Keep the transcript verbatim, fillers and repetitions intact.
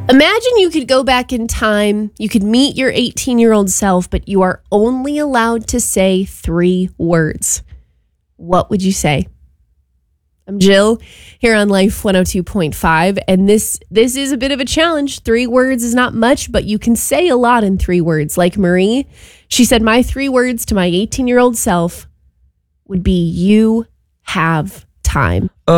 Imagine you could go back in time, you could meet your eighteen-year-old self, but you are only allowed to say three words. What would you say? I'm Jill here on Life one oh two point five, and this this is a bit of a challenge. Three words is not much, but you can say a lot in three words. Like Marie, she said, my three words to my eighteen-year-old self would be, you have time.